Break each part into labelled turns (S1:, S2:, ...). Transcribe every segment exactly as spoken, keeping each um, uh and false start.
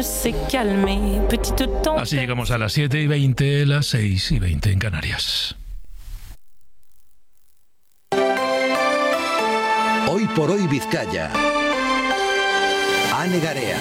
S1: Así llegamos a las siete y veinte, las seis y veinte en Canarias.
S2: Hoy por hoy Vizcaya. Ane Garea.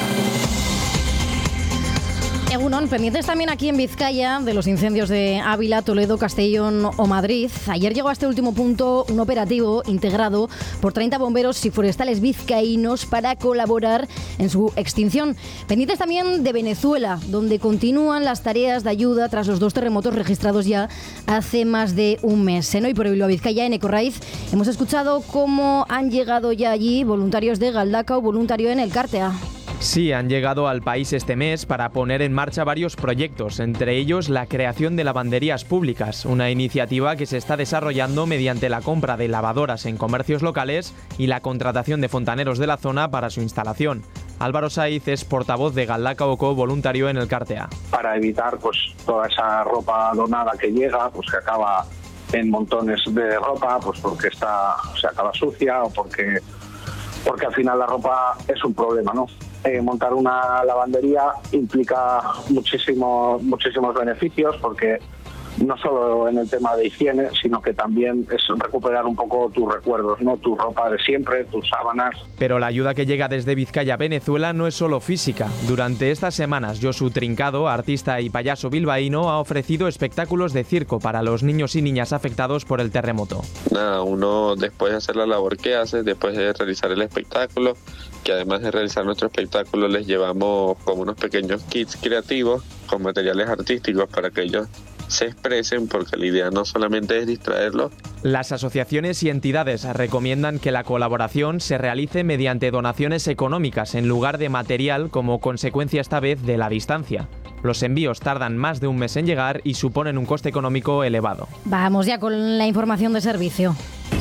S3: Egunon, pendientes también aquí en Vizcaya de los incendios de Ávila, Toledo, Castellón o Madrid. Ayer llegó a este último punto un operativo integrado por treinta bomberos y forestales vizcaínos para colaborar en su extinción. Pendientes también de Venezuela, donde continúan las tareas de ayuda tras los dos terremotos registrados ya hace más de un mes. En Hoy por Hoy Vizcaya, en Ecorraiz, hemos escuchado cómo han llegado ya allí voluntarios de Galdakao, voluntario en Elkartea.
S4: Sí, han llegado al país este mes para poner en marcha varios proyectos, entre ellos la creación de lavanderías públicas, una iniciativa que se está desarrollando mediante la compra de lavadoras en comercios locales y la contratación de fontaneros de la zona para su instalación. Álvaro Saiz es portavoz de Galdakaoko, voluntario en Elkartea.
S5: Para evitar pues toda esa ropa donada que llega, pues que acaba en montones de ropa, pues porque está se acaba sucia o porque porque al final la ropa es un problema, ¿no? Eh, montar una lavandería implica muchísimos muchísimos beneficios, porque no solo en el tema de higiene, sino que también es recuperar un poco tus recuerdos, ¿no? Tu ropa de siempre, tus sábanas.
S4: Pero la ayuda que llega desde Vizcaya a Venezuela no es solo física. Durante estas semanas, Josu Trincado, artista y payaso bilbaíno, ha ofrecido espectáculos de circo para los niños y niñas afectados por el terremoto.
S6: Nada, uno después de hacer la labor que hace, después de realizar el espectáculo, que además de realizar nuestro espectáculo les llevamos como unos pequeños kits creativos con materiales artísticos para que ellos se expresen, porque la idea no solamente es distraerlos.
S4: Las asociaciones y entidades recomiendan que la colaboración se realice mediante donaciones económicas en lugar de material, como consecuencia esta vez de la distancia. Los envíos tardan más de un mes en llegar y suponen un coste económico elevado.
S3: Vamos ya con la información de servicio.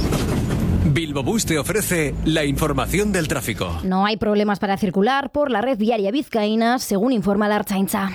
S2: Bilbobús te ofrece la información del tráfico.
S3: No hay problemas para circular por la red viaria vizcaína, según informa la Ertzaintza.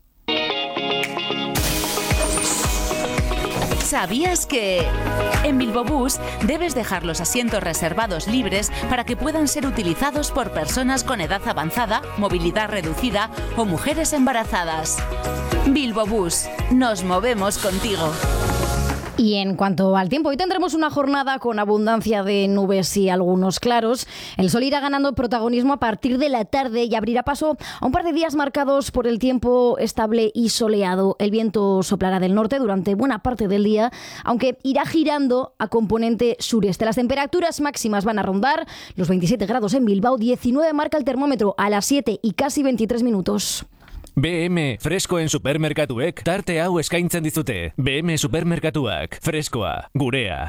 S7: ¿Sabías que en Bilbobús debes dejar los asientos reservados libres para que puedan ser utilizados por personas con edad avanzada, movilidad reducida o mujeres embarazadas? Bilbobús, nos movemos contigo.
S3: Y en cuanto al tiempo, hoy tendremos una jornada con abundancia de nubes y algunos claros. El sol irá ganando protagonismo a partir de la tarde y abrirá paso a un par de días marcados por el tiempo estable y soleado. El viento soplará del norte durante buena parte del día, aunque irá girando a componente sureste. Las temperaturas máximas van a rondar los veintisiete grados en Bilbao, diecinueve marca el termómetro a las siete y casi veintitrés minutos.
S8: B M, fresko en supermerkatuek, tarte hau eskaintzen dizute. B M supermerkatuak, freskoa, gurea.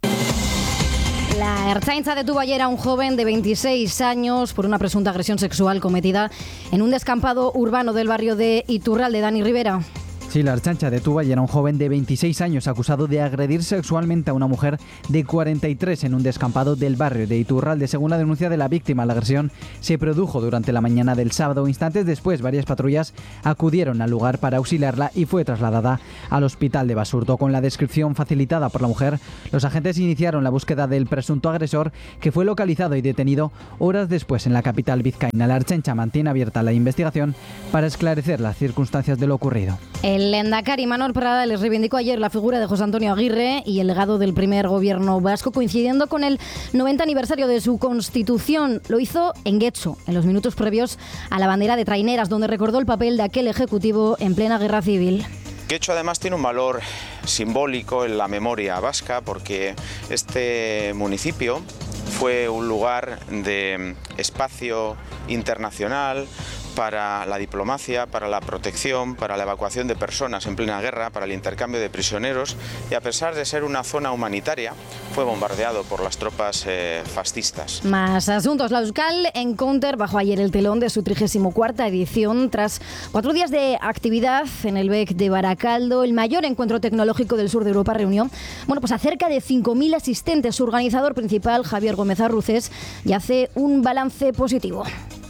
S3: La Ertzaintza detuvo ayer a un joven de veintiséis años por una presunta agresión sexual cometida en un descampado urbano del barrio de Iturralde. Dani Rivera.
S9: Sí, la Ertzaintza detuvo ayer a un joven de veintiséis años acusado de agredir sexualmente a una mujer de cuarenta y tres en un descampado del barrio de Iturralde. Según la denuncia de la víctima, la agresión se produjo durante la mañana del sábado. Instantes después, varias patrullas acudieron al lugar para auxiliarla y fue trasladada al hospital de Basurto. Con la descripción facilitada por la mujer, los agentes iniciaron la búsqueda del presunto agresor, que fue localizado y detenido horas después en la capital vizcaína. La Ertzaintza mantiene abierta la investigación para esclarecer las circunstancias de lo ocurrido.
S3: El lehendakari Manol Prada les reivindicó ayer la figura de José Antonio Aguirre y el legado del primer gobierno vasco, coincidiendo con el noventa aniversario de su constitución. Lo hizo en Getxo, en los minutos previos a la bandera de traineras, donde recordó el papel de aquel ejecutivo en plena guerra civil.
S10: Getxo además tiene un valor simbólico en la memoria vasca, porque este municipio fue un lugar de espacio internacional para la diplomacia, para la protección, para la evacuación de personas en plena guerra, para el intercambio de prisioneros, y a pesar de ser una zona humanitaria, fue bombardeado por las tropas eh, fascistas.
S3: Más asuntos. La Euskal Encounter bajó ayer el telón de su trigésima cuarta edición tras cuatro días de actividad en el B E C de Baracaldo. El mayor encuentro tecnológico del sur de Europa reunió bueno, pues a cerca de cinco mil asistentes. Su organizador principal, Javier Gómez Arruces, y hace un balance positivo.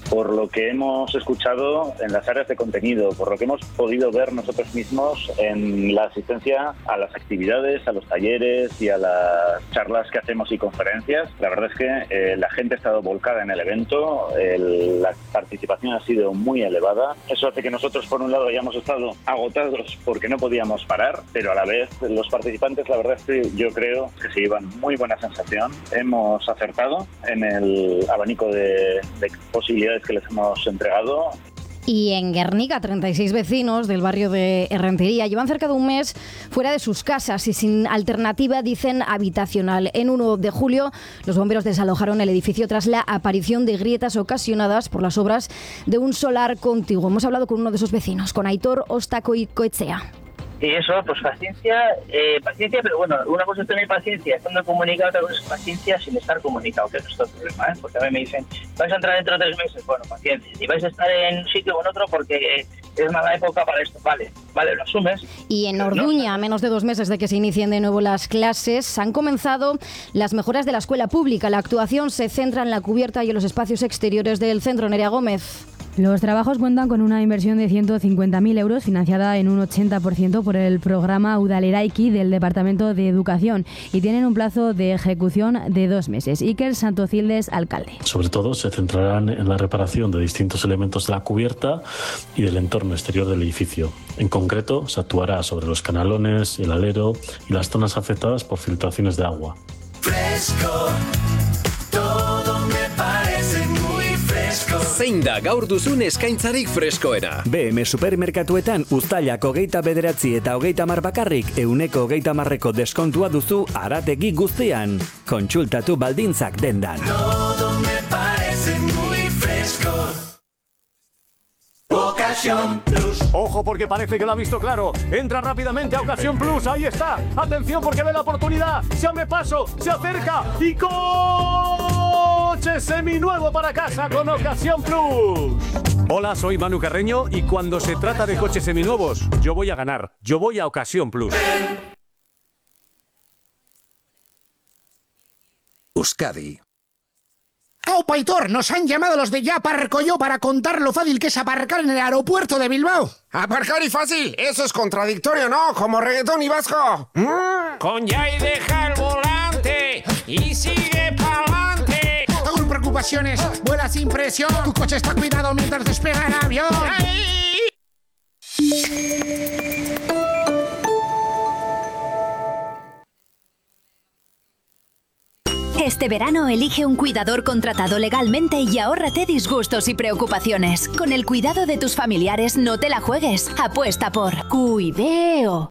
S5: por lo que hemos escuchado en las áreas de contenido, por lo que hemos podido ver nosotros mismos en la asistencia a las actividades, a los talleres y a las charlas que hacemos y conferencias. La verdad es que eh, la gente ha estado volcada en el evento, el, la participación ha sido muy elevada. Eso hace que nosotros, por un lado, hayamos estado agotados porque no podíamos parar, pero a la vez los participantes, la verdad es que yo creo que se llevan muy buena sensación. Hemos acertado en el abanico de, de posibilidades que les hemos entregado.
S3: Y en Guernica, treinta y seis vecinos del barrio de Errentería llevan cerca de un mes fuera de sus casas y sin alternativa, dicen, habitacional. En uno de julio, los bomberos desalojaron el edificio tras la aparición de grietas ocasionadas por las obras de un solar contiguo. Hemos hablado con uno de esos vecinos, con Aitor Ostakoicoetxea.
S11: Y eso, pues paciencia, eh, paciencia, pero bueno, una cosa es tener paciencia estando comunicado, otra cosa es paciencia sin estar comunicado, que eso es todo el problema, ¿eh? Porque a mí me dicen, vais a entrar dentro de tres meses, bueno, paciencia, y vais a estar en un sitio o en otro porque es mala época para esto, vale, vale, lo asumes.
S3: Y en Orduña, a menos de dos meses de que se inicien de nuevo las clases, han comenzado las mejoras de la escuela pública. La actuación se centra en la cubierta y en los espacios exteriores del centro. Nerea Gómez.
S12: Los trabajos cuentan con una inversión de ciento cincuenta mil euros, financiada en un ochenta por ciento por el programa Udaleraiki del Departamento de Educación, y tienen un plazo de ejecución de dos meses. Iker Santocildes, alcalde.
S13: Sobre todo se centrarán en la reparación de distintos elementos de la cubierta y del entorno exterior del edificio. En concreto, se actuará sobre los canalones, el alero y las zonas afectadas por filtraciones de agua.
S14: Fresco, todo me parece muy fresco.
S2: Zein da gaur duzun eskaintzarik freskoena?
S15: B M Supermerkatuetan uztailak hogeita bederatzi eta hogeita mar bakarrik euneko hogeita marreko deskontua duzu arategi guztian. Kontsultatu baldintzak dendan.
S14: Todo me parece muy fresco. Ocasión Plus.
S16: Ojo, porque parece que lo ha visto claro. Entra rápidamente a Ocasión Plus. Ahí está. Atención, porque ve la oportunidad. Se abre paso, se acerca y coche seminuevo para casa con Ocasión Plus. Hola, soy Manu Carreño y cuando se trata de coches seminuevos, yo voy a ganar. Yo voy a Ocasión Plus.
S17: Euskadi.
S18: ¡Aupa, Aitor! Nos han llamado los de Ya Aparco Yo para contar lo fácil que es aparcar en el aeropuerto de Bilbao.
S19: Aparcar y fácil, eso es contradictorio, ¿no? Como reggaetón y vasco. Mm.
S20: Con Ya y deja el volante y sigue pa'lante.
S18: Sin preocupaciones, vuela sin presión. Tu coche está cuidado mientras despega el avión. ¡Ay!
S21: Este verano elige un cuidador contratado legalmente y ahórrate disgustos y preocupaciones. Con el cuidado de tus familiares no te la juegues. Apuesta por Cuideo.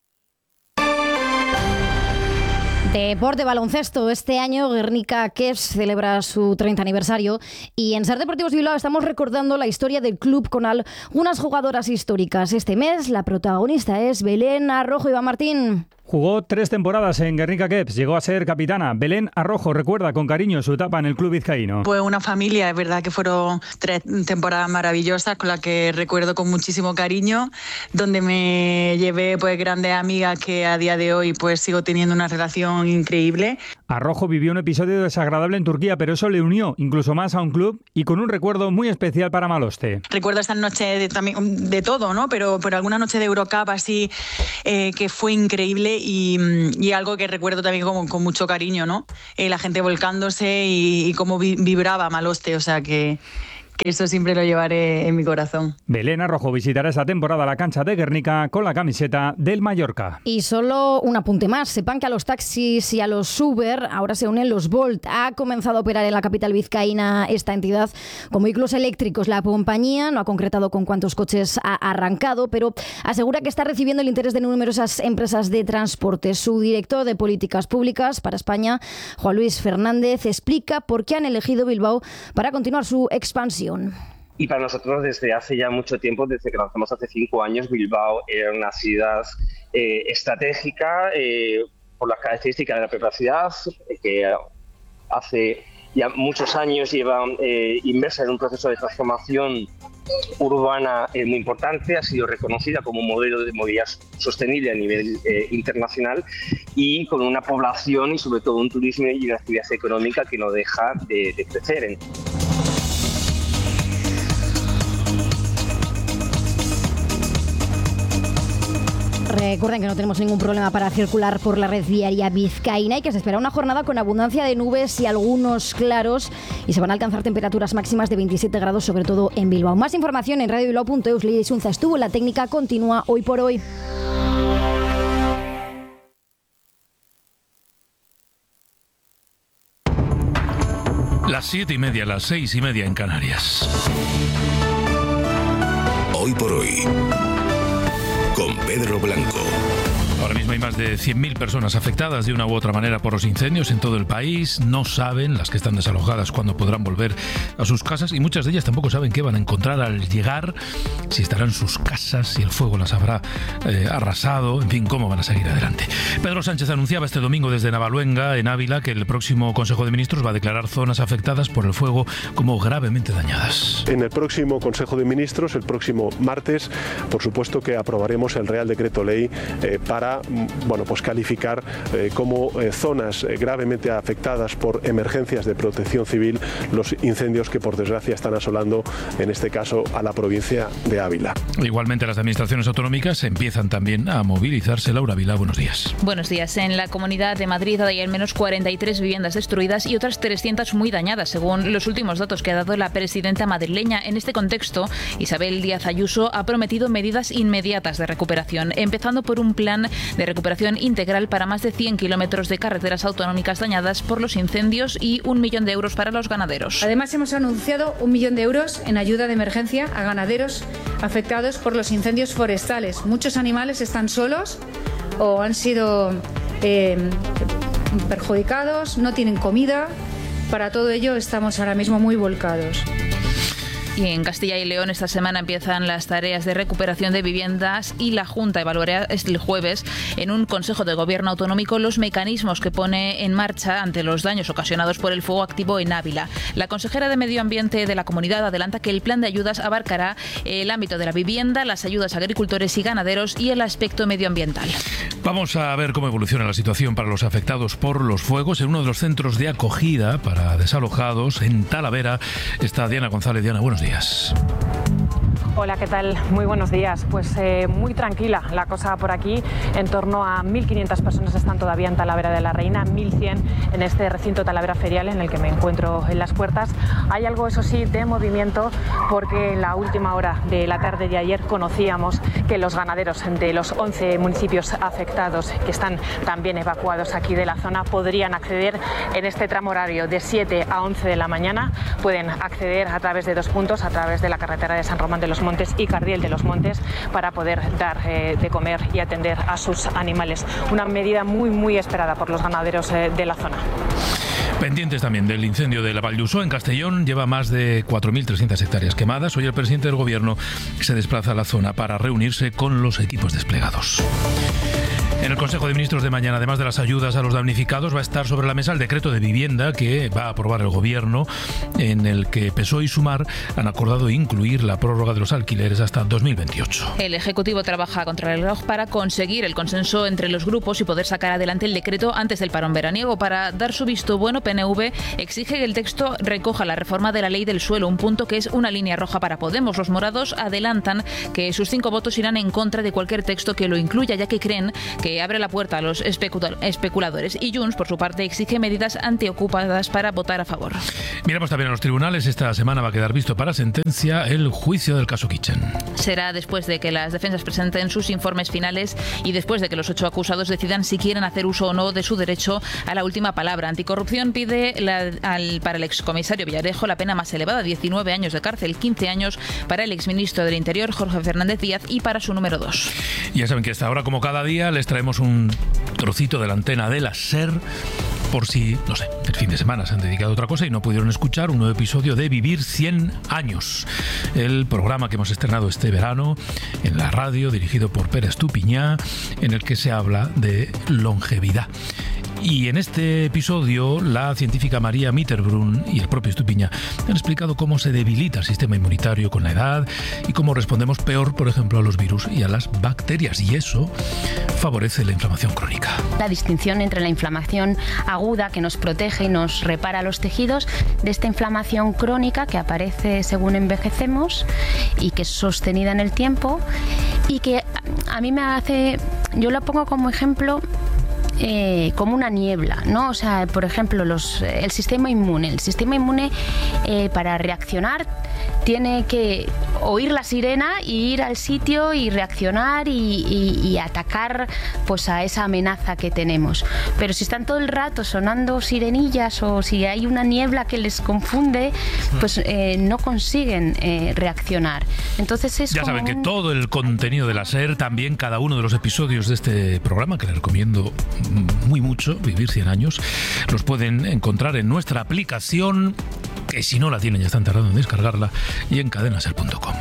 S3: Deporte, baloncesto. Este año Guernica Keps celebra su treinta aniversario y en SER Deportivos Bilbao estamos recordando la historia del club con algunas jugadoras históricas. Este mes la protagonista es Belén Arrojo. Iván Martín.
S22: Jugó tres temporadas en Guernica Keps, llegó a ser capitana. Belén Arrojo recuerda con cariño su etapa en el club vizcaíno.
S23: Fue una familia, es verdad que fueron tres temporadas maravillosas con las que recuerdo con muchísimo cariño, donde me llevé pues grandes amigas que a día de hoy pues sigo teniendo una relación increíble.
S22: Arrojo vivió un episodio desagradable en Turquía, pero eso le unió incluso más a un club y con un recuerdo muy especial para Maloste.
S23: Recuerdo esta noche de, también, de todo, ¿no? Pero, pero alguna noche de Eurocup así eh, que fue increíble. Y, y algo que recuerdo también con, con mucho cariño, ¿no? Eh, la gente volcándose y, y cómo vi, vibraba Maloste, o sea que, que eso siempre lo llevaré en mi corazón.
S22: Belén Arrojo visitará esta temporada la cancha de Guernica con la camiseta del Mallorca.
S3: Y solo un apunte más. Sepan que a los taxis y a los Uber ahora se unen los Bolt. Ha comenzado a operar en la capital vizcaína esta entidad con vehículos eléctricos. La compañía no ha concretado con cuántos coches ha arrancado, pero asegura que está recibiendo el interés de numerosas empresas de transporte. Su director de políticas públicas para España, Juan Luis Fernández, explica por qué han elegido Bilbao para continuar su expansión.
S24: Y para nosotros desde hace ya mucho tiempo, desde que lanzamos hace cinco años, Bilbao era una ciudad eh, estratégica eh, por las características de la privacidad, eh, que hace ya muchos años lleva eh, inmersa en un proceso de transformación urbana eh, muy importante, ha sido reconocida como un modelo de movilidad sostenible a nivel eh, internacional y con una población y sobre todo un turismo y una actividad económica que no deja de, de crecer.
S3: Recuerden que no tenemos ningún problema para circular por la red viaria vizcaína y que se espera una jornada con abundancia de nubes y algunos claros y se van a alcanzar temperaturas máximas de veintisiete grados, sobre todo en Bilbao. Más información en radio bilbao punto eus. Lidia Isunza estuvo en la técnica, continúa Hoy por Hoy.
S1: Las siete y media, las seis y media en Canarias.
S4: Hoy por Hoy, con Pedro Blanco.
S1: Ahora mismo hay más de cien mil personas afectadas de una u otra manera por los incendios en todo el país. No saben, las que están desalojadas, cuándo podrán volver a sus casas y muchas de ellas tampoco saben qué van a encontrar al llegar, si estarán en sus casas, si el fuego las habrá eh, arrasado, en fin, cómo van a seguir adelante. Pedro Sánchez anunciaba este domingo desde Navaluenga, en Ávila, que el próximo Consejo de Ministros va a declarar zonas afectadas por el fuego como gravemente dañadas.
S6: En el próximo Consejo de Ministros, el próximo martes, por supuesto que aprobaremos el Real Decreto Ley eh, para bueno, pues calificar eh, como eh, zonas eh, gravemente afectadas por emergencias de protección civil los incendios que por desgracia están asolando, en este caso, a la provincia de Ávila.
S1: Igualmente las administraciones autonómicas empiezan también a movilizarse. Laura Vila, buenos días.
S17: Buenos días. En la Comunidad de Madrid hay al menos cuarenta y tres viviendas destruidas y otras trescientas muy dañadas, según los últimos datos que ha dado la presidenta madrileña. En este contexto, Isabel Díaz Ayuso ha prometido medidas inmediatas de recuperación, empezando por un plan de recuperación integral para más de cien kilómetros de carreteras autonómicas dañadas por los incendios y un millón de euros para los ganaderos.
S25: Además, hemos anunciado un millón de euros en ayuda de emergencia a ganaderos afectados por los incendios forestales. Muchos animales están solos o han sido eh, perjudicados, no tienen comida. Para todo ello estamos ahora mismo muy volcados.
S17: Y en Castilla y León esta semana empiezan las tareas de recuperación de viviendas y la Junta evaluará el jueves en un Consejo de Gobierno autonómico los mecanismos que pone en marcha ante los daños ocasionados por el fuego activo en Ávila. La consejera de Medio Ambiente de la comunidad adelanta que el plan de ayudas abarcará el ámbito de la vivienda, las ayudas a agricultores y ganaderos y el aspecto medioambiental.
S1: Vamos a ver cómo evoluciona la situación para los afectados por los fuegos. En uno de los centros de acogida para desalojados en Talavera está Diana González. Diana, buenos días.
S26: Hola, ¿qué tal? Muy buenos días. Pues eh, muy tranquila la cosa por aquí. En torno a mil quinientas personas están todavía en Talavera de la Reina, mil cien en este recinto Talavera Ferial en el que me encuentro en las puertas. Hay algo, eso sí, de movimiento porque en la última hora de la tarde de ayer conocíamos que los ganaderos de los once municipios afectados, que están también evacuados aquí de la zona, podrían acceder en este tramo horario de siete a once de la mañana. Pueden acceder a través de dos puntos, a través de la carretera de San Román de los Montes y Cardiel de los Montes, para poder dar eh, de comer y atender a sus animales. Una medida muy, muy esperada por los ganaderos eh, de la zona.
S1: Pendientes también del incendio de la Vall d'Uixó en Castellón, lleva más de cuatro mil trescientas hectáreas quemadas. Hoy el presidente del Gobierno se desplaza a la zona para reunirse con los equipos desplegados. En el Consejo de Ministros de mañana, además de las ayudas a los damnificados, va a estar sobre la mesa el decreto de vivienda que va a aprobar el Gobierno, en el que P S O E y Sumar han acordado incluir la prórroga de los alquileres hasta dos mil veintiocho.
S17: El Ejecutivo trabaja contra el reloj para conseguir el consenso entre los grupos y poder sacar adelante el decreto antes del parón veraniego. Para dar su visto bueno, P N V exige que el texto recoja la reforma de la ley del suelo, un punto que es una línea roja para Podemos. Los morados adelantan que sus cinco votos irán en contra de cualquier texto que lo incluya, ya que creen que que abre la puerta a los especuladores. Y Junts, por su parte, exige medidas antiocupadas para votar a favor.
S1: Miramos también a los tribunales. Esta semana va a quedar visto para sentencia el juicio del caso Kitchen.
S17: Será después de que las defensas presenten sus informes finales y después de que los ocho acusados decidan si quieren hacer uso o no de su derecho a la última palabra. Anticorrupción pide la, al, para el excomisario Villarejo la pena más elevada, diecinueve años de cárcel, quince años para el exministro del Interior, Jorge Fernández Díaz, y para su número dos.
S1: Ya saben que a esta hora, como cada día, les traemos un trocito de la antena de la SER, por si, no sé, el fin de semana se han dedicado a otra cosa y no pudieron escuchar un nuevo episodio de Vivir cien años, el programa que hemos estrenado este verano en la radio, dirigido por Pere Estupiñá, en el que se habla de longevidad. Y en este episodio, la científica María Mitterbrunn y el propio Estupiñá han explicado cómo se debilita el sistema inmunitario con la edad y cómo respondemos peor, por ejemplo, a los virus y a las bacterias. Y eso favorece la inflamación crónica.
S27: La distinción entre la inflamación aguda, que nos protege y nos repara los tejidos, de esta inflamación crónica que aparece según envejecemos y que es sostenida en el tiempo y que a mí me hace yo lo pongo como ejemplo eh, como una niebla, ¿no? O sea, por ejemplo, los, el sistema inmune. El sistema inmune eh, para reaccionar tiene que oír la sirena y ir al sitio y reaccionar y, y, y atacar pues a esa amenaza que tenemos. Pero si están todo el rato sonando sirenillas o si hay una niebla que les confunde, pues eh, no consiguen eh, reaccionar. Entonces es
S1: ya
S27: como
S1: saben que
S27: un...
S1: todo el contenido de la SER, también cada uno de los episodios de este programa, que les recomiendo muy mucho, Vivir cien años, los pueden encontrar en nuestra aplicación, que si no la tienen ya están tardando en descargarla, y en cadena ser punto com.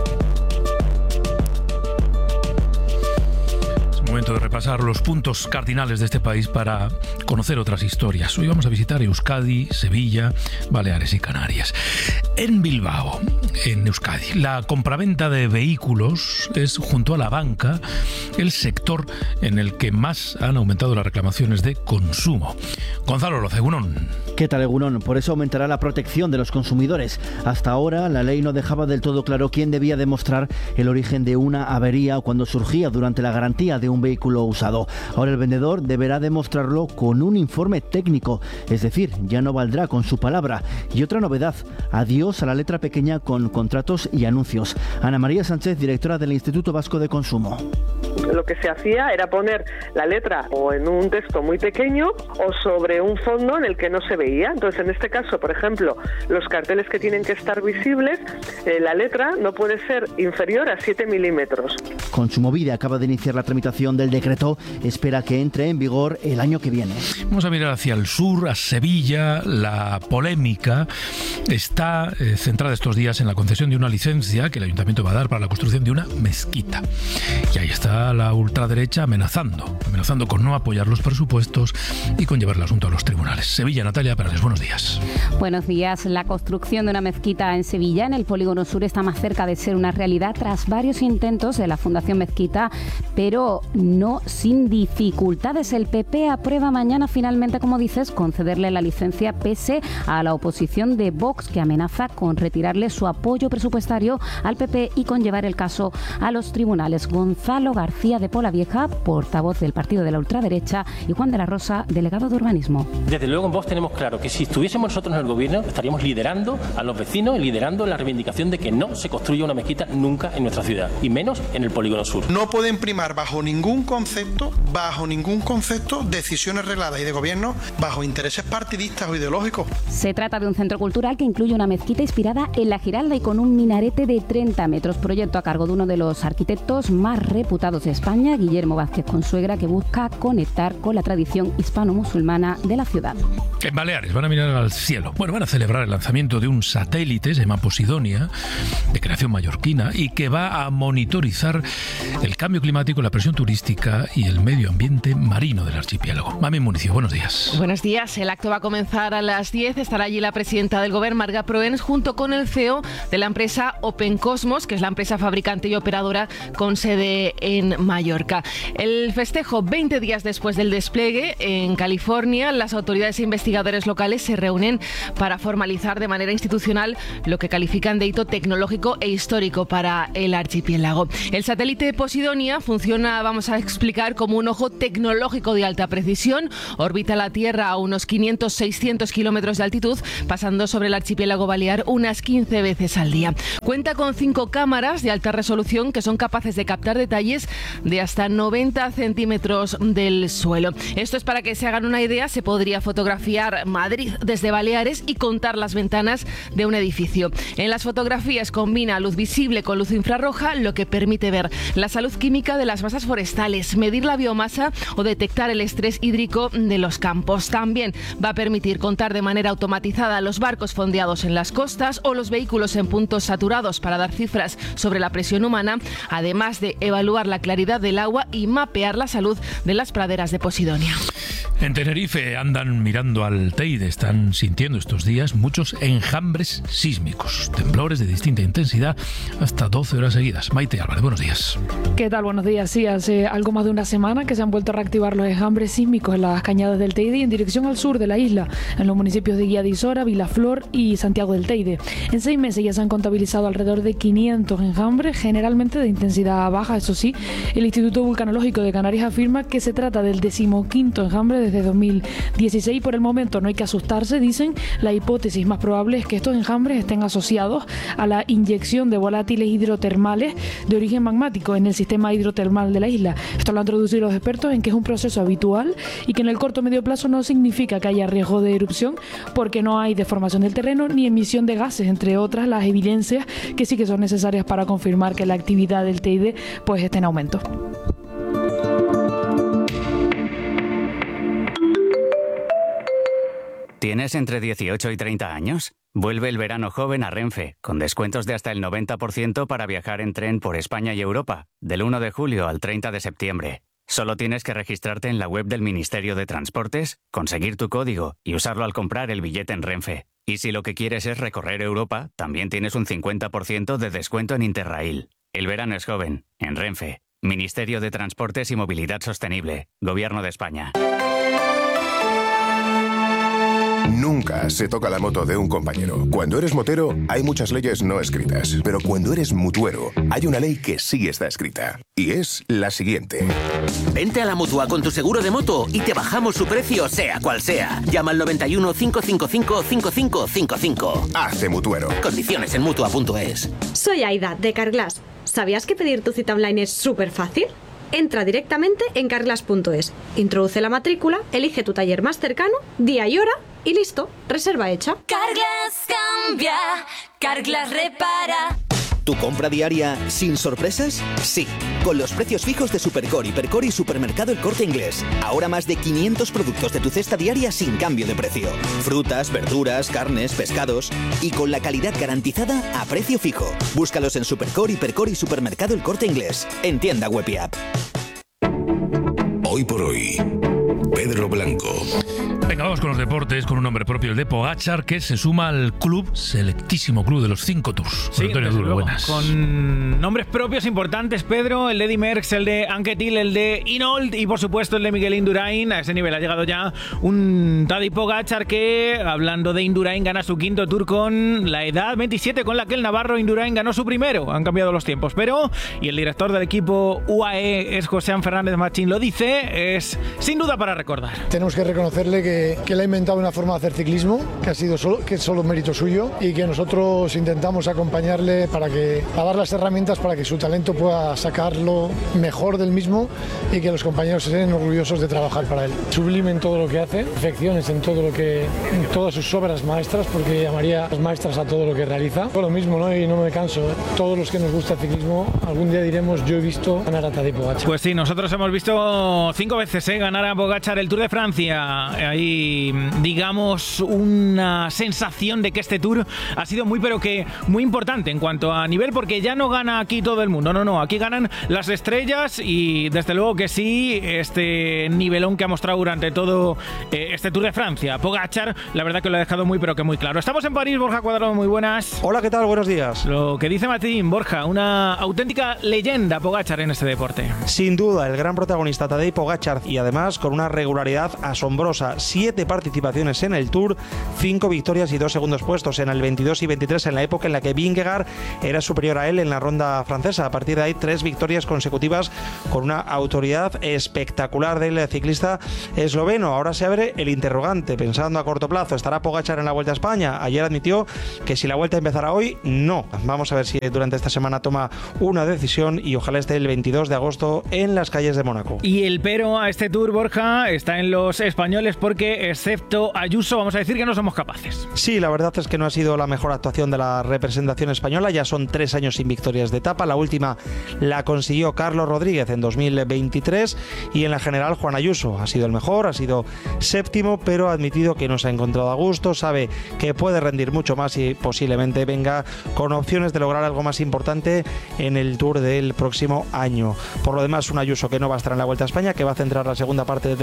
S1: Momento de repasar los puntos cardinales de este país para conocer otras historias. Hoy vamos a visitar Euskadi, Sevilla, Baleares y Canarias. En Bilbao, en Euskadi, la compraventa de vehículos es, junto a la banca, el sector en el que más han aumentado las reclamaciones de consumo. Gonzalo Loza, Egunon.
S5: ¿Qué tal, Egunon? Por eso aumentará la protección de los consumidores. Hasta ahora, la ley no dejaba del todo claro quién debía demostrar el origen de una avería o cuando surgía durante la garantía de un vehículo usado. Ahora el vendedor deberá demostrarlo con un informe técnico, es decir, ya no valdrá con su palabra. Y otra novedad, adiós a la letra pequeña con contratos y anuncios. Ana María Sánchez, directora del Instituto Vasco de Consumo.
S7: Lo que se hacía era poner la letra o en un texto muy pequeño o sobre un fondo en el que no se veía. Entonces, en este caso, por ejemplo, los carteles que tienen que estar visibles, eh, la letra no puede ser inferior a siete milímetros.
S5: Kontsumobide acaba de iniciar la tramitación del decreto, espera que entre en vigor el año que viene.
S1: Vamos a mirar hacia el sur, a Sevilla. La polémica está eh, centrada estos días en la concesión de una licencia que el ayuntamiento va a dar para la construcción de una mezquita. Y ahí está la ultraderecha amenazando, amenazando con no apoyar los presupuestos y con llevar el asunto a los tribunales. Sevilla, Natalia Perales, buenos días.
S8: Buenos días. La construcción de una mezquita en Sevilla, en el polígono sur, está más cerca de ser una realidad tras varios intentos de la Fundación Mezquita, pero no sin dificultades. El P P aprueba mañana finalmente, como dices, concederle la licencia pese a la oposición de Vox, que amenaza con retirarle su apoyo presupuestario al P P y con llevar el caso a los tribunales. Gonzalo García de Polavieja, portavoz del partido de la ultraderecha, y Juan de la Rosa, delegado de urbanismo.
S9: Desde luego en Vox tenemos claro que si estuviésemos nosotros en el gobierno estaríamos liderando a los vecinos y liderando la reivindicación de que no se construya una mezquita nunca en nuestra ciudad, y menos en el polígono sur.
S10: No pueden primar bajo ningún concepto, bajo ningún concepto, decisiones regladas y de gobierno bajo intereses partidistas o ideológicos.
S8: Se trata de un centro cultural que incluye una mezquita inspirada en la Giralda y con un minarete de treinta metros, proyecto a cargo de uno de los arquitectos más reputados de España, Guillermo Vázquez Consuegra, que busca conectar con la tradición hispano-musulmana de la ciudad.
S1: En Baleares van a mirar al cielo. Bueno, van a celebrar el lanzamiento de un satélite, se llama Posidonia, de creación mallorquina, y que va a monitorizar el cambio climático, la presión turística y el medio ambiente marino del archipiélago. Mami Municio, buenos días.
S11: Buenos días. El acto va a comenzar a las diez. Estará allí la presidenta del Gobierno, Marga Proens, junto con el C E O de la empresa Open Cosmos, que es la empresa fabricante y operadora con sede en Mallorca. El festejo, veinte días después del despliegue en California, las autoridades e investigadores locales se reúnen para formalizar de manera institucional lo que califican de hito tecnológico e histórico para el archipiélago. El satélite Posidonia funciona, vamos a explicar, como un ojo tecnológico de alta precisión. Orbita la Tierra a unos quinientos a seiscientos kilómetros de altitud, pasando sobre el archipiélago balear unas quince veces al día. Cuenta con cinco cámaras de alta resolución que son capaces de captar detalles de hasta noventa centímetros del suelo. Esto es para que se hagan una idea. Se podría fotografiar Madrid desde Baleares y contar las ventanas de un edificio. En las fotografías combina luz visible con luz infrarroja, lo que permite ver la salud química de las masas forestales, medir la biomasa o detectar el estrés hídrico de los campos. También va a permitir contar de manera automatizada los barcos fondeados en las costas o los vehículos en puntos saturados para dar cifras sobre la presión humana, además de evaluar la claridad del agua y mapear la salud de las praderas de Posidonia.
S1: En Tenerife andan mirando al Teide, están sintiendo estos días muchos enjambres sísmicos, temblores de distinta intensidad hasta doce horas seguidas. Maite Álvarez, buenos días.
S2: ¿Qué tal? Buenos días. Sí, hace algo más de una semana que se han vuelto a reactivar los enjambres sísmicos en las cañadas del Teide y en dirección al sur de la isla, en los municipios de Guía de Isora, Vilaflor y Santiago del Teide. En seis meses ya se han contabilizado alrededor de quinientos enjambres, generalmente de intensidad baja. Eso sí, el Instituto Vulcanológico de Canarias afirma que se trata del decimoquinto enjambre desde dos mil dieciséis. Por el momento no hay que asustarse, dicen. La hipótesis más probable es que estos enjambres estén asociados a la inyección de volátiles hidrotermales de origen magmático en el sistema hidrotermal de la isla. Esto lo han traducido los expertos en que es un proceso habitual y que en el corto o medio plazo no significa que haya riesgo de erupción, porque no hay deformación del terreno ni emisión de gases, entre otras las evidencias que sí que son necesarias para confirmar que la actividad del Teide pues está en aumento.
S12: ¿Tienes entre dieciocho y treinta años? Vuelve el verano joven a Renfe, con descuentos de hasta el noventa por ciento para viajar en tren por España y Europa, del uno de julio al treinta de septiembre. Solo tienes que registrarte en la web del Ministerio de Transportes, conseguir tu código y usarlo al comprar el billete en Renfe. Y si lo que quieres es recorrer Europa, también tienes un cincuenta por ciento de descuento en Interrail. El verano es joven, en Renfe. Ministerio de Transportes y Movilidad Sostenible, Gobierno de España.
S4: Nunca se toca la moto de un compañero. Cuando eres motero, hay muchas leyes no escritas. Pero cuando eres mutuero, hay una ley que sí está escrita. Y es la siguiente.
S13: Vente a la Mutua con tu seguro de moto y te bajamos su precio, sea cual sea. Llama al noventa y uno, cinco cinco cinco, cinco cinco cinco cinco.
S4: Hace mutuero.
S13: Condiciones en mutua punto es.
S14: Soy Aida, de Carglass. ¿Sabías que pedir tu cita online es súper fácil? Entra directamente en carglass punto es, introduce la matrícula, elige tu taller más cercano, día y hora y listo, reserva hecha.
S15: Carglass cambia, Carglass repara.
S16: ¿Tu compra diaria sin sorpresas? Sí, con los precios fijos de Supercore, Hipercore y Supermercado El Corte Inglés. Ahora más de quinientos productos de tu cesta diaria sin cambio de precio. Frutas, verduras, carnes, pescados y con la calidad garantizada a precio fijo. Búscalos en Supercore, Hipercore y Supermercado El Corte Inglés. En tienda web y app.
S4: Hoy por hoy, Pedro Blanco.
S1: Venga, vamos con los deportes, con un nombre propio, el de Pogačar, que se suma al club, selectísimo club de los cinco Tours.
S19: Sí,
S1: Antonio Duro,
S19: luego,
S1: buenas.
S19: Con nombres propios importantes, Pedro, el de Eddy Merckx, el de Anquetil, el de Hinault y por supuesto el de Miguel Indurain. A ese nivel ha llegado ya un Tadej Pogačar que, hablando de Indurain, gana su quinto Tour con la edad veintisiete con la que el navarro Indurain ganó su primero. Han cambiado los tiempos, pero, y el director del equipo U A E es José Fernández Machín, lo dice, es sin duda para recordar.
S28: Tenemos que reconocerle que que le ha inventado una forma de hacer ciclismo que ha sido solo, que es solo mérito suyo y que nosotros intentamos acompañarle para que a dar las herramientas para que su talento pueda sacarlo mejor del mismo y que los compañeros estén orgullosos de trabajar para él. Sublime en todo lo que hace, perfecciones en todo lo que en todas sus obras maestras, porque llamaría las maestras a todo lo que realiza. Por lo mismo, ¿no? Y no me canso, ¿eh? Todos los que nos gusta el ciclismo, algún día diremos yo he visto ganar a Tadej Pogačar.
S19: Pues sí, nosotros hemos visto cinco veces ¿eh? ganar a Pogačar el Tour de Francia. Ahí digamos una sensación de que este Tour ha sido muy pero que muy importante en cuanto a nivel, porque ya no gana aquí todo el mundo, no, no, aquí ganan las estrellas y desde luego que sí, este nivelón que ha mostrado durante todo eh, este Tour de Francia. Pogačar, la verdad que lo ha dejado muy pero que muy claro. Estamos en París, Borja Cuadrado, muy buenas.
S29: Hola, ¿qué tal? Buenos días.
S19: Lo que dice Martín, Borja, una auténtica leyenda Pogačar en este deporte.
S29: Sin duda, el gran protagonista Tadej Pogačar y además con una regularidad asombrosa. Siete participaciones en el Tour, cinco victorias y dos segundos puestos en el veintidós y veintitrés, en la época en la que Vingegaard era superior a él en la ronda francesa. A partir de ahí, tres victorias consecutivas con una autoridad espectacular del ciclista esloveno. Ahora se abre el interrogante, pensando a corto plazo, ¿estará Pogačar en la Vuelta a España? Ayer admitió que si la Vuelta empezara hoy, no. Vamos a ver si durante esta semana toma una decisión y ojalá esté el veintidós de agosto en las calles de Mónaco.
S19: Y el pero a este Tour, Borja, está en los españoles porque excepto Ayuso, vamos a decir que no somos capaces.
S29: Sí, la verdad es que no ha sido la mejor actuación de la representación española. Ya son tres años sin victorias de etapa. La última la consiguió Carlos Rodríguez en dos mil veintitrés y en la general Juan Ayuso ha sido el mejor, ha sido séptimo, pero ha admitido que no se ha encontrado a gusto, sabe que puede rendir mucho más y posiblemente venga con opciones de lograr algo más importante en el Tour del próximo año. Por lo demás, un Ayuso que no va a estar en la Vuelta a España, que va a centrar la segunda parte de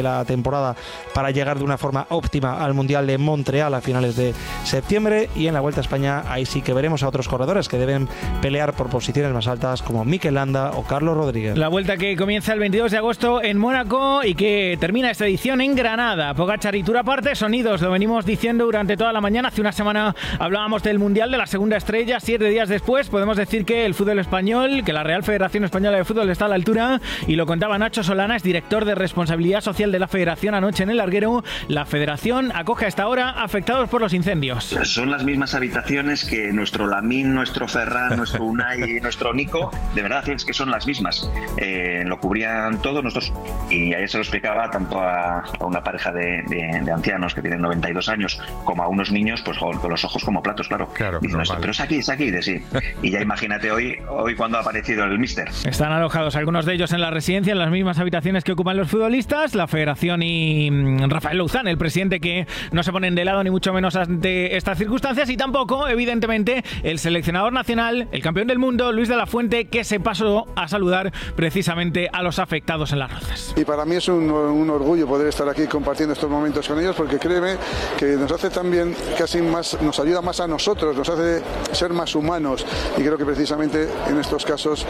S29: de la temporada para llegar de una forma óptima al Mundial de Montreal a finales de septiembre. Y en la Vuelta a España ahí sí que veremos a otros corredores que deben pelear por posiciones más altas como Mikel Landa o Carlos Rodríguez.
S19: La Vuelta que comienza el veintidós de agosto en Mónaco y que termina esta edición en Granada. Pogačar y Tour aparte, sonidos, lo venimos diciendo durante toda la mañana. Hace una semana hablábamos del Mundial de la segunda estrella. Siete días después podemos decir que el fútbol español, que la Real Federación Española de Fútbol está a la altura, y lo contaba Nacho Solana, es director de Responsabilidad Social de la Federación anoche en el larguero. La Federación acoge a esta hora afectados por los incendios.
S3: Son las mismas habitaciones que nuestro Lamín, nuestro Ferran, nuestro Unai y nuestro Nico. De verdad es que son las mismas. Eh, lo cubrían todos nosotros, y ayer se lo explicaba tanto a, a una pareja de, de, de ancianos que tienen noventa y dos años como a unos niños, pues con, con los ojos como platos, claro. Claro, diciendo esto, pero es aquí, es aquí, de sí. Y ya imagínate hoy, hoy cuando ha aparecido el míster.
S19: Están alojados algunos de ellos en la residencia, en las mismas habitaciones que ocupan los futbolistas. La Federación y Rafael Louzán, el presidente, que no se ponen de lado ni mucho menos ante estas circunstancias, y tampoco, evidentemente, el seleccionador nacional, el campeón del mundo, Luis de la Fuente, que se pasó a saludar precisamente a los afectados en Las Rozas.
S6: Y para mí es un, un orgullo poder estar aquí compartiendo estos momentos con ellos, porque créeme que nos hace también casi más, nos ayuda más a nosotros, nos hace ser más humanos, y creo que precisamente en estos casos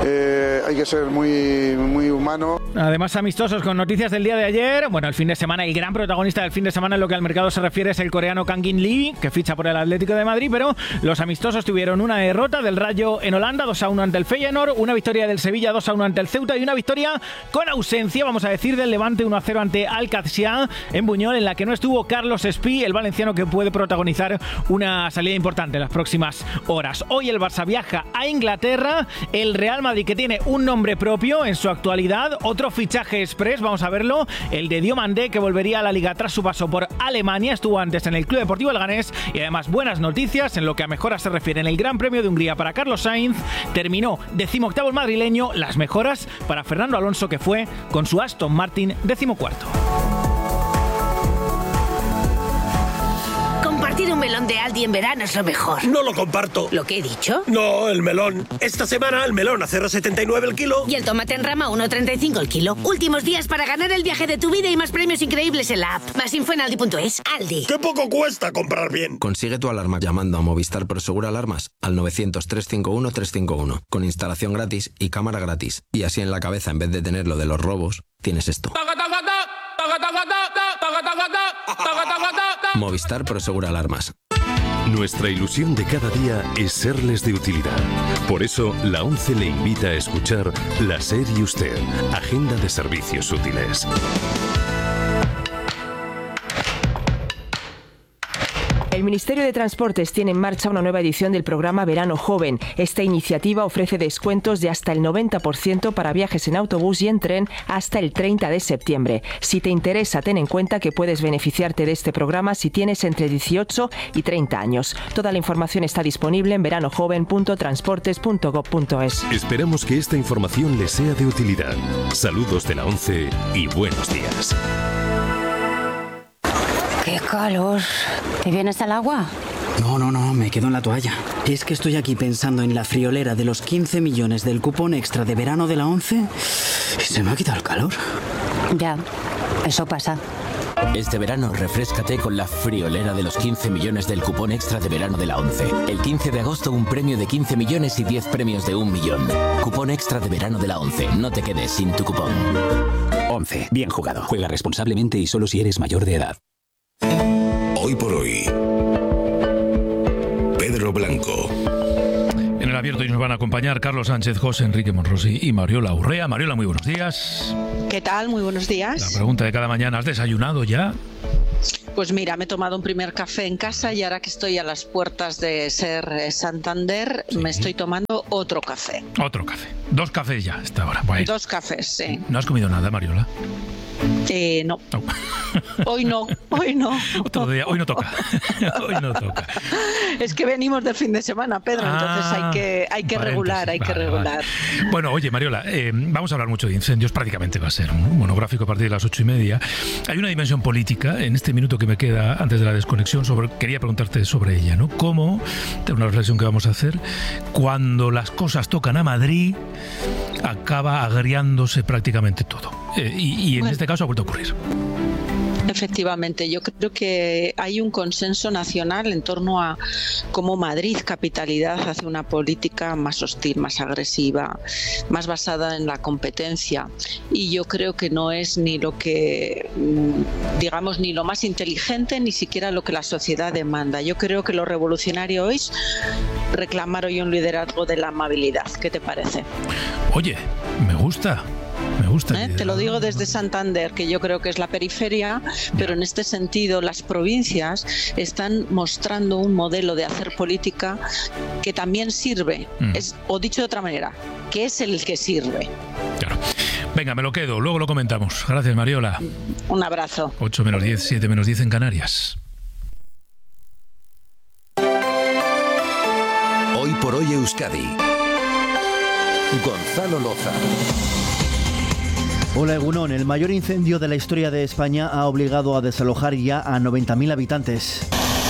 S6: eh, hay que ser muy, muy humano.
S19: Además, amistosos con noticias del día de ayer. Bueno, el fin de semana, el gran protagonista del fin de semana en lo que al mercado se refiere es el coreano Kangin Lee, que ficha por el Atlético de Madrid, pero los amistosos tuvieron una derrota del Rayo en Holanda, dos a uno ante el Feyenoord, una victoria del Sevilla dos a uno ante el Ceuta y una victoria con ausencia, vamos a decir, del Levante uno a cero ante Alcacia en Buñol, en la que no estuvo Carlos Espí, el valenciano, que puede protagonizar una salida importante en las próximas horas. Hoy el Barça viaja a Inglaterra, el Real Madrid, que tiene un nombre propio en su actualidad, otro fichaje express, vamos a verlo, el de Diomandé, que volvería a la Liga tras su paso por Alemania, estuvo antes en el Club Deportivo Leganés, y además buenas noticias en lo que a mejoras se refiere. En el Gran Premio de Hungría para Carlos Sainz terminó decimoctavo el madrileño, las mejoras para Fernando Alonso, que fue con su Aston Martin decimocuarto.
S18: Compartir un melón de Aldi en verano es lo mejor.
S20: No lo comparto.
S18: ¿Lo que he dicho?
S20: No, el melón. Esta semana el melón a cero coma setenta y nueve el kilo.
S18: Y el tomate en rama a uno coma treinta y cinco el kilo. Últimos días para ganar el viaje de tu vida y más premios increíbles en la app. Más info en aldi punto es. Aldi.
S20: ¡Qué poco cuesta comprar bien!
S21: Consigue tu alarma llamando a Movistar Prosegur Alarmas al novecientos, trescientos cincuenta y uno, trescientos cincuenta y uno, con instalación gratis y cámara gratis. Y así en la cabeza, en vez de tener lo de los robos, tienes esto. Movistar Prosegur Alarmas.
S22: Nuestra ilusión de cada día es serles de utilidad. Por eso, la ONCE le invita a escuchar La SER y Usted, Agenda de Servicios Útiles.
S23: El Ministerio de Transportes tiene en marcha una nueva edición del programa Verano Joven. Esta iniciativa ofrece descuentos de hasta el noventa por ciento para viajes en autobús y en tren hasta el treinta de septiembre. Si te interesa, ten en cuenta que puedes beneficiarte de este programa si tienes entre dieciocho y treinta años. Toda la información está disponible en veranojoven punto transportes punto gob punto es.
S22: Esperamos que esta información les sea de utilidad. Saludos de la ONCE y buenos días.
S27: ¡Qué calor! ¿Te vienes al agua?
S24: No, no, no, me quedo en la toalla. Es que estoy aquí pensando en la friolera de los quince millones del cupón extra de verano de la ONCE y se me ha quitado el calor.
S27: Ya, eso pasa.
S25: Este verano, refréscate con la friolera de los quince millones del cupón extra de verano de la ONCE. El quince de agosto, un premio de quince millones y diez premios de un millón. Cupón extra de verano de la ONCE. No te quedes sin tu cupón.
S30: ONCE. Bien jugado. Juega responsablemente y solo si eres mayor de edad.
S22: Hoy por hoy, Pedro Blanco.
S1: En el abierto hoy nos van a acompañar Carlos Sánchez, José Enrique Monrosi y Mariola Urrea. Mariola, muy buenos días.
S31: ¿Qué tal? Muy buenos días.
S1: La pregunta de cada mañana, ¿has desayunado ya?
S31: Pues mira, me he tomado un primer café en casa y ahora que estoy a las puertas de SER Santander, sí, me estoy tomando otro café.
S1: Otro café. Dos cafés ya hasta ahora. Bueno.
S31: Dos cafés, sí.
S1: ¿No has comido nada, Mariola?
S31: Eh, no. no. Hoy no, hoy no.
S1: Otro día, hoy no toca. Hoy no toca.
S31: Es que venimos del fin de semana, Pedro, ah, entonces hay que, hay que regular, hay vale, que regular.
S1: Vale. Bueno, oye, Mariola, eh, vamos a hablar mucho de incendios, prácticamente va a ser un monográfico a partir de las ocho y media. Hay una dimensión política, en este minuto que me queda antes de la desconexión, sobre, quería preguntarte sobre ella, ¿no? ¿Cómo, una reflexión que vamos a hacer, cuando las cosas tocan a Madrid, acaba agriándose prácticamente todo. Eh, y, y en
S31: bueno.
S1: este caso ha vuelto a ocurrir.
S31: Efectivamente, yo creo que hay un consenso nacional en torno a cómo Madrid, capitalidad, hace una política más hostil, más agresiva, más basada en la competencia. Y yo creo que no es ni lo que, digamos, ni lo más inteligente, ni siquiera lo que la sociedad demanda. Yo creo que lo revolucionario hoy es reclamar hoy un liderazgo de la amabilidad. ¿Qué te parece?
S1: Oye, me gusta. Me gusta.
S31: ¿Eh? Te lo digo desde Santander, que yo creo que es la periferia, pero en este sentido las provincias están mostrando un modelo de hacer política que también sirve, mm. es, o dicho de otra manera, que es el que sirve.
S1: Claro. Venga, me lo quedo, luego lo comentamos. Gracias, Mariola.
S31: Un abrazo.
S1: ocho menos diez, siete menos diez en Canarias.
S2: Hoy por hoy Euskadi. Gonzalo Loza.
S5: Hola Egunon, el mayor incendio de la historia de España ha obligado a desalojar ya a noventa mil habitantes.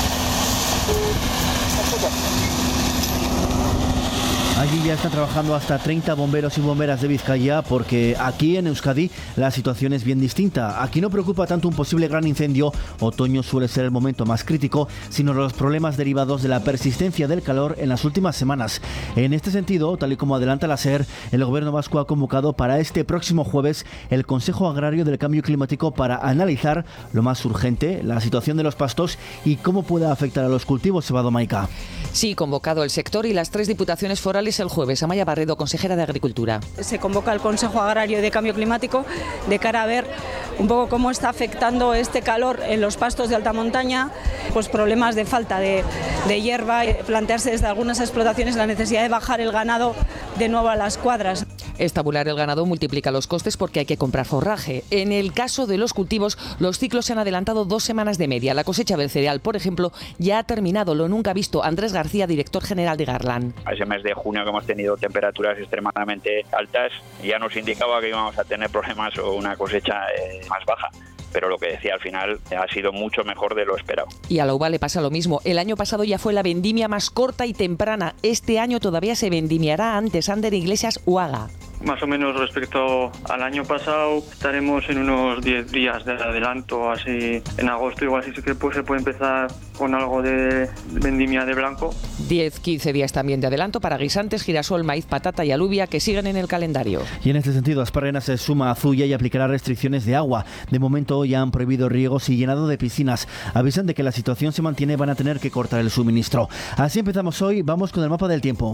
S5: Allí ya están trabajando hasta treinta bomberos y bomberas de Vizcaya, porque aquí en Euskadi la situación es bien distinta. Aquí no preocupa tanto un posible gran incendio, otoño suele ser el momento más crítico, sino los problemas derivados de la persistencia del calor en las últimas semanas. En este sentido, tal y como adelanta la SER, el gobierno vasco ha convocado para este próximo jueves el Consejo Agrario del Cambio Climático para analizar lo más urgente, la situación de los pastos y cómo puede afectar a los cultivos. Sebado Maica.
S7: Sí, convocado el sector y las tres diputaciones forales el jueves. Amaya Barredo, consejera de Agricultura.
S8: Se convoca el Consejo Agrario de Cambio Climático de cara a ver un poco cómo está afectando este calor en los pastos de alta montaña, pues problemas de falta de, de hierba, plantearse desde algunas explotaciones la necesidad de bajar el ganado de nuevo a las cuadras.
S7: Estabular el ganado multiplica los costes porque hay que comprar forraje. En el caso de los cultivos, los ciclos se han adelantado dos semanas de media. La cosecha del cereal, por ejemplo, ya ha terminado, lo nunca visto. Andrés García, director general de Garland.
S9: A ese mes de junio que hemos tenido temperaturas extremadamente altas, ya nos indicaba que íbamos a tener problemas o una cosecha eh, más baja. Pero lo que decía al final ha sido mucho mejor de lo esperado.
S7: Y a la uva le pasa lo mismo. El año pasado ya fue la vendimia más corta y temprana. Este año todavía se vendimiará antes. Ander Iglesias Uaga.
S10: Más o menos respecto al año pasado estaremos en unos diez días de adelanto, así en agosto igual sí que pues se puede empezar con algo de vendimia de blanco.
S7: diez, quince días también de adelanto para guisantes, girasol, maíz, patata y alubia que siguen en el calendario.
S5: Y en este sentido, Asparrena se suma a Zuya y aplicará restricciones de agua. De momento ya han prohibido riegos y llenado de piscinas. Avisan de que la situación se mantiene y van a tener que cortar el suministro. Así empezamos hoy, vamos con el mapa del tiempo.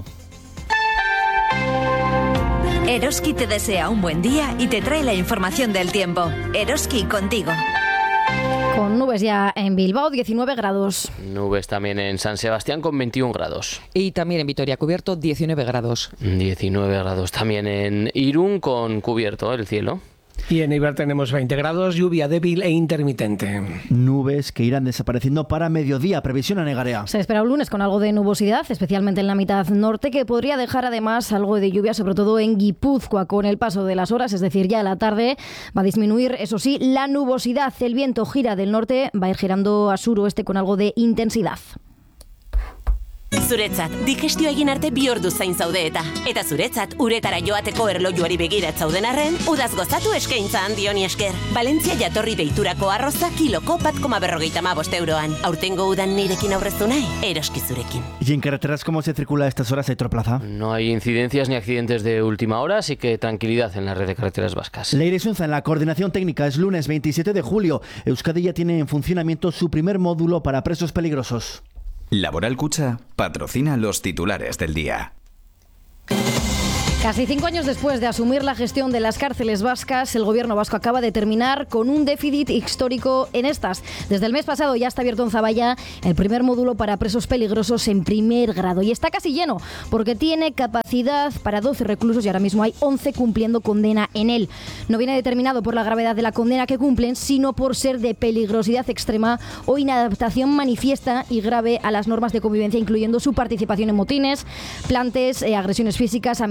S11: Eroski te desea un buen día y te trae la información del tiempo. Eroski contigo.
S12: Con nubes ya en Bilbao, diecinueve grados.
S13: Nubes también en San Sebastián con veintiún grados.
S7: Y también en Vitoria cubierto, diecinueve grados.
S13: diecinueve grados también en Irún con cubierto el cielo.
S17: Y en Eibar tenemos veinte grados, lluvia débil e intermitente.
S5: Nubes que irán desapareciendo para mediodía, previsión anegarea.
S12: Se espera un lunes con algo de nubosidad, especialmente en la mitad norte, que podría dejar además algo de lluvia, sobre todo en Guipúzcoa, con el paso de las horas, es decir, ya a la tarde va a disminuir, eso sí, la nubosidad. El viento gira del norte, va a ir girando a suroeste con algo de intensidad.
S26: Zuretzat, digestio egin arte bi ordu zain zaude eta. Eta zuretzat, uretara joateko erlojuari begirat zauden arren, udaz gozatu eskaintza handi honi esker. Valentzia jatorri deiturako arroza kiloko bat koma berrogeita hamabost euroan. Aurtengo udan nirekin aurreztu nahi, eroski zurekin.
S5: ¿Y en carreteras cómo se circula a estas horas, Aitor Plaza?
S13: No hay incidencias ni accidentes de última hora, así que tranquilidad en la red de carreteras vascas.
S5: Leire Sunza en la coordinación técnica. Es lunes veintisiete de julio. Euskadi ya tiene en funcionamiento su primer módulo para presos peligrosos.
S32: Laboral Cucha patrocina los titulares del día.
S12: Casi cinco años después de asumir la gestión de las cárceles vascas, el gobierno vasco acaba de terminar con un déficit histórico en estas. Desde el mes pasado ya está abierto en Zaballa el primer módulo para presos peligrosos en primer grado. Y está casi lleno, porque tiene capacidad para doce reclusos y ahora mismo hay once cumpliendo condena en él. No viene determinado por la gravedad de la condena que cumplen, sino por ser de peligrosidad extrema o inadaptación manifiesta y grave a las normas de convivencia, incluyendo su participación en motines, plantes, eh, agresiones físicas, amenazas o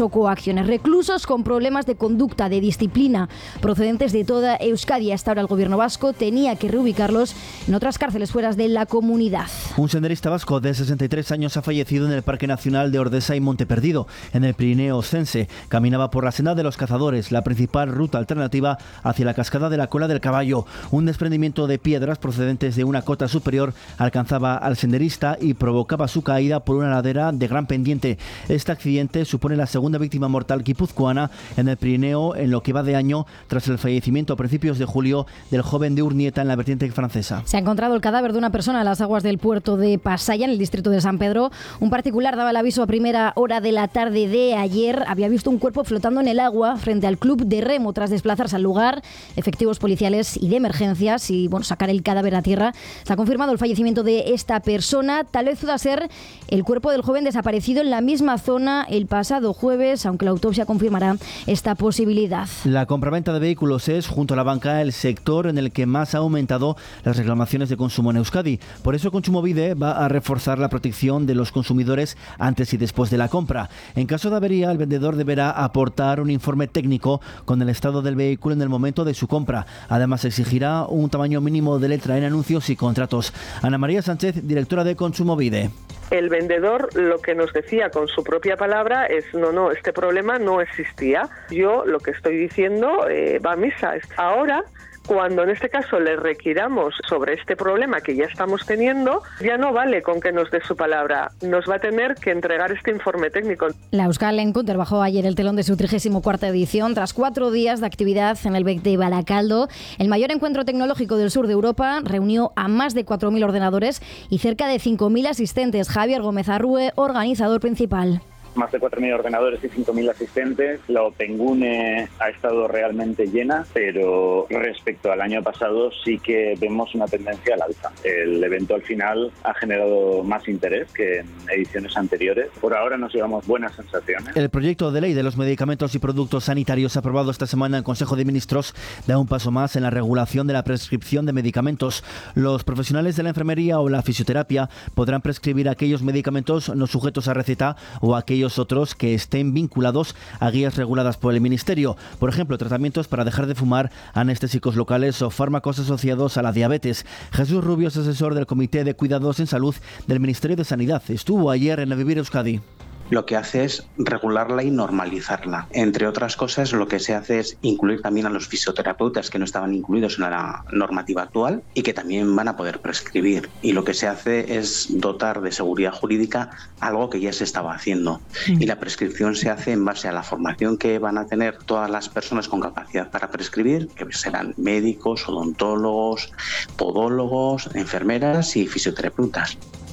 S12: o coacciones. Reclusos con problemas de conducta, de disciplina, procedentes de toda Euskadi. Hasta ahora el gobierno vasco tenía que reubicarlos en otras cárceles fuera de la comunidad.
S5: Un senderista vasco de sesenta y tres años ha fallecido en el Parque Nacional de Ordesa y Monte Perdido, en el Pirineo Ostense. Caminaba por la senda de los cazadores, la principal ruta alternativa hacia la cascada de la Cola del Caballo. Un desprendimiento de piedras procedentes de una cota superior alcanzaba al senderista y provocaba su caída por una ladera de gran pendiente. Este accidente supone la segunda víctima mortal guipuzcoana en el Pirineo en lo que va de año, tras el fallecimiento a principios de julio del joven de Urnieta en la vertiente francesa.
S12: Se ha encontrado el cadáver de una persona en las aguas del puerto de Pasaya, en el distrito de San Pedro. Un particular daba el aviso a primera hora de la tarde de ayer. Había visto un cuerpo flotando en el agua frente al club de remo. Tras desplazarse al lugar, efectivos policiales y de emergencias y bueno, sacar el cadáver a tierra, se ha confirmado el fallecimiento de esta persona. Tal vez pueda ser el cuerpo del joven desaparecido en la misma zona el pasado jueves, aunque la autopsia confirmará esta posibilidad.
S5: La compraventa de vehículos es, junto a la banca, el sector en el que más ha aumentado las reclamaciones de consumo en Euskadi. Por eso Kontsumobide va a reforzar la protección de los consumidores antes y después de la compra. En caso de avería, el vendedor deberá aportar un informe técnico con el estado del vehículo en el momento de su compra. Además, exigirá un tamaño mínimo de letra en anuncios y contratos. Ana María Sánchez, directora de Kontsumobide.
S3: El vendedor lo que nos decía con su propia palabra es no, no, este problema no existía. Yo lo que estoy diciendo eh, va a misa. Ahora, cuando en este caso le requiramos sobre este problema que ya estamos teniendo, ya no vale con que nos dé su palabra, nos va a tener que entregar este informe técnico.
S12: La Euskal Encounter bajó ayer el telón de su trigésima cuarta edición tras cuatro días de actividad en el B E C de Baracaldo. El mayor encuentro tecnológico del sur de Europa reunió a más de cuatro mil ordenadores y cerca de cinco mil asistentes. Javier Gómez Arrue, organizador principal.
S4: Más de cuatro mil ordenadores y cinco mil asistentes. La OpenGune ha estado realmente llena, pero respecto al año pasado sí que vemos una tendencia al alza. El evento al final ha generado más interés que en ediciones anteriores. Por ahora nos llevamos buenas sensaciones.
S5: El proyecto de ley de los medicamentos y productos sanitarios aprobado esta semana en el Consejo de Ministros da un paso más en la regulación de la prescripción de medicamentos. Los profesionales de la enfermería o la fisioterapia podrán prescribir aquellos medicamentos no sujetos a receta o aquellos otros que estén vinculados a guías reguladas por el Ministerio. Por ejemplo, tratamientos para dejar de fumar, anestésicos locales o fármacos asociados a la diabetes. Jesús Rubio es asesor del Comité de Cuidados en Salud del Ministerio de Sanidad. Estuvo ayer en el Vivir Euskadi.
S6: Lo que hace es regularla y normalizarla. Entre otras cosas, lo que se hace es incluir también a los fisioterapeutas que no estaban incluidos en la normativa actual y que también van a poder prescribir. Y lo que se hace es dotar de seguridad jurídica algo que ya se estaba haciendo. Y la prescripción se hace en base a la formación que van a tener todas las personas con capacidad para prescribir, que serán médicos, odontólogos, podólogos, enfermeras y fisioterapeutas.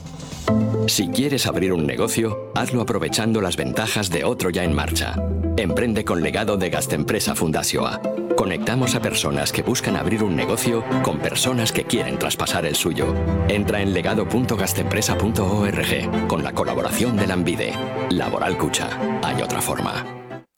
S14: Si quieres abrir un negocio, hazlo aprovechando las ventajas de otro ya en marcha. Emprende con legado de Gaztempresa Fundazioa. Conectamos a personas que buscan abrir un negocio con personas que quieren traspasar el suyo. Entra en legado punto gaztempresa punto org con la colaboración de Lanbide. Laboral Cucha. Hay otra forma.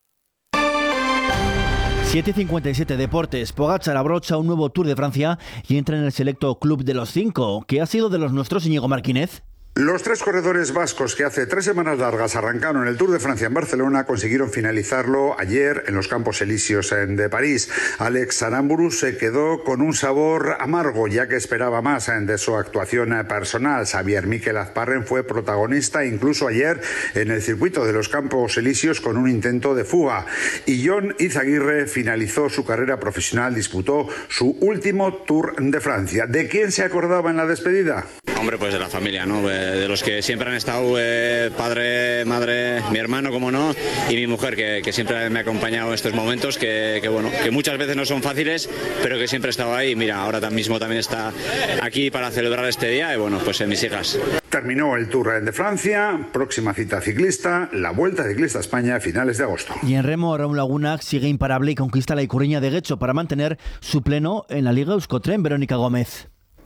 S5: siete cincuenta y siete Deportes. Pogačar abrocha un nuevo Tour de Francia y entra en el selecto club de los cinco. ¿Qué ha sido de los nuestros, Íñigo Martínez?
S15: Los tres corredores vascos que hace tres semanas largas arrancaron el Tour de Francia en Barcelona consiguieron finalizarlo ayer en los Campos Elíseos de París. Alex Aramburu se quedó con un sabor amargo, ya que esperaba más de su actuación personal. Xavier Miquel Azparren fue protagonista incluso ayer en el circuito de los Campos Elíseos con un intento de fuga. Y Jon Izaguirre finalizó su carrera profesional, disputó su último Tour de Francia. ¿De quién se acordaba en la despedida?
S16: Hombre, pues de la familia, ¿no? De los que siempre han estado, eh, padre, madre, mi hermano, como no, y mi mujer, que, que siempre me ha acompañado en estos momentos, que, que bueno, que muchas veces no son fáciles, pero que siempre he estado ahí. Mira, ahora mismo también está aquí para celebrar este día, y bueno, pues en mis hijas.
S15: Terminó el Tour de Francia, próxima cita ciclista, la Vuelta Ciclista a España a finales de agosto.
S5: Y en remo, Raúl Laguna sigue imparable y conquista la Ikurriña de Guecho para mantener su pleno en la Liga Euskotren. Verónica Gómez.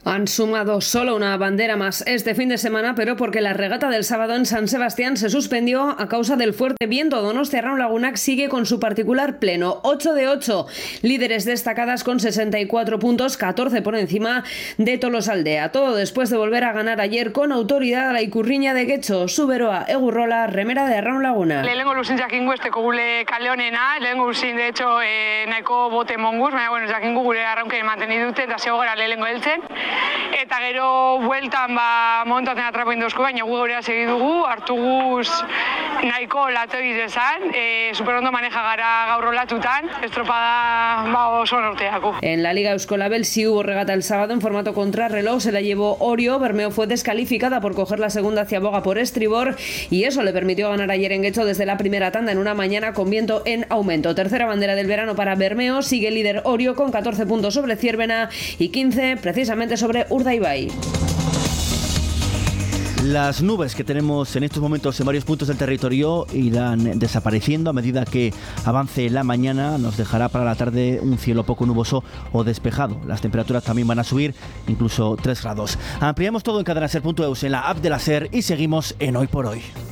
S18: Han sumado solo una bandera más este fin de semana, pero porque la regata del sábado en San Sebastián se suspendió a causa del fuerte viento. Donostiarra Lagunak sigue con su particular pleno, ocho de ocho. Líderes destacadas con sesenta y cuatro puntos, catorce por encima de Tolosaldea. Todo después de volver a ganar ayer con autoridad a la Ikurriña de Getxo. Suberoa Egurrola, remera de Arraun Laguna.
S19: Lehengo luzin jakingu esteko gule kale honena, lehengo luzin de hecho eh, nahiko bote monguz, baina bueno, jakingu gure arraunke mantendu dute eta zego gara lehengo heltzen. Eta gero bueltan ba montatzen atrapo induzko, baina gu gaurea segi dugu, hartu guz nahiko lato izan, e, superondo maneja gara gaur olatutan, estropada ba oso norteako.
S18: En la Liga Euskolabel sí hubo regata el sábado en formato contrarreloj, se la llevó Orio, Bermeo fue descalificada por coger la segunda hacia Boga por estribor y eso le permitió ganar ayer en Getxo desde la primera tanda en una mañana con viento en aumento. Tercera bandera del verano para Bermeo, sigue líder Orio con catorce puntos sobre Ciervena y quince precisamente sobre Urdaibai.
S5: Las nubes que tenemos en estos momentos en varios puntos del territorio irán desapareciendo a medida que avance la mañana. Nos dejará para la tarde un cielo poco nuboso o despejado. Las temperaturas también van a subir, incluso tres grados. Ampliamos todo en cadena ser punto eus, en la app de la SER y seguimos en Hoy por Hoy.